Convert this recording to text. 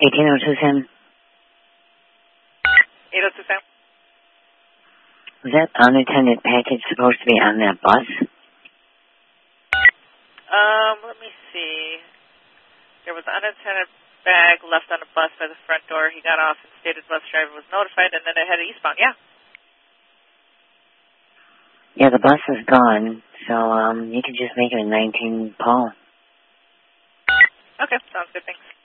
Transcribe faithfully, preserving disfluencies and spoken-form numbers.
eighteen oh two Sam. eight oh two Sam. Was that unattended package supposed to be on that bus? Um, let me see. There was an unattended bag left on a bus by the front door. He got off and stated bus driver was notified, and then it headed eastbound. Yeah. Yeah, the bus is gone, so um, you could just make it a nineteen Paul. Okay, sounds good. Thanks.